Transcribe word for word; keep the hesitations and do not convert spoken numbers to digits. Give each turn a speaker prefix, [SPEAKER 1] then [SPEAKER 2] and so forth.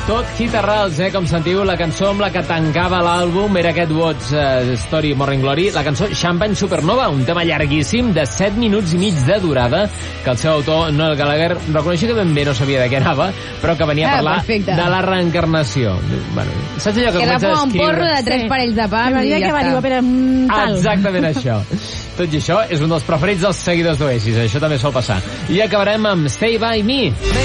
[SPEAKER 1] Tot hit arrels, eh? Com sentiu, la cançó amb la que tancava l'àlbum era aquest What's uh, Story Morning Glory, la cançó Champagne Supernova, un tema llarguíssim de set minuts i mig de durada, que el seu autor, Noel Gallagher, reconeixia que ben bé no sabia de què anava, però que venia a parlar
[SPEAKER 2] ah, perfecte.
[SPEAKER 1] de la reencarnació. Bueno, saps allò que,
[SPEAKER 2] que
[SPEAKER 1] comença a escriure...
[SPEAKER 2] Que un porro de tres sí. parells de pams i ja
[SPEAKER 3] que
[SPEAKER 2] està.
[SPEAKER 3] va dir, però mm, tal.
[SPEAKER 1] Exactament això. Tot i això, és un dels preferits dels seguidors d'Oasis. Això també sol passar. I acabarem amb Stay By Me.